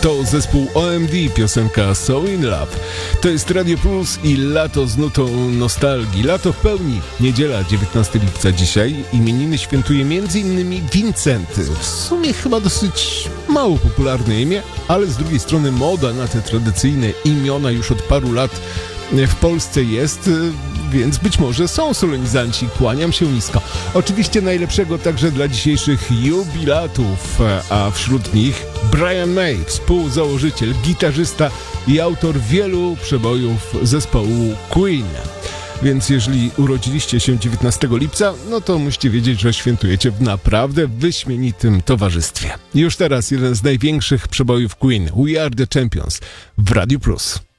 To zespół OMD, piosenka So In Love. To jest Radio Plus i lato z nutą nostalgii. Lato w pełni. Niedziela, 19 lipca dzisiaj. Imieniny świętuje m.in. Wincenty. W sumie chyba dosyć mało popularne imię, ale z drugiej strony moda na te tradycyjne imiona już od paru lat w Polsce jest, więc być może są solenizanci. Kłaniam się nisko. Oczywiście najlepszego także dla dzisiejszych jubilatów, a wśród nich Brian May, współzałożyciel, gitarzysta i autor wielu przebojów zespołu Queen. Więc jeżeli urodziliście się 19 lipca, no to musicie wiedzieć, że świętujecie w naprawdę wyśmienitym towarzystwie. Już teraz jeden z największych przebojów Queen, We Are The Champions w Radio Plus.